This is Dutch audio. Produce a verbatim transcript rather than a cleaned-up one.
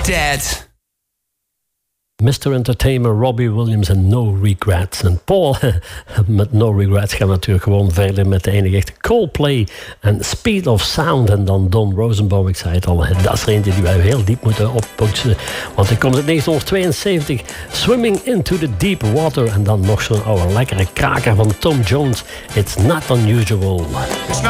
Dead. mister Entertainer, Robbie Williams en No Regrets. En Paul, met No Regrets gaan we natuurlijk gewoon verder met de enige echte Coldplay en Speed of Sound. En dan Don Rosenbaum, ik zei het al, dat is er eentje die wij heel diep moeten oppoetsen. Want hij komt uit negentien tweeënzeventig, Swimming into the Deep Water. En dan nog zo'n oude lekkere kraker van Tom Jones, It's Not Unusual.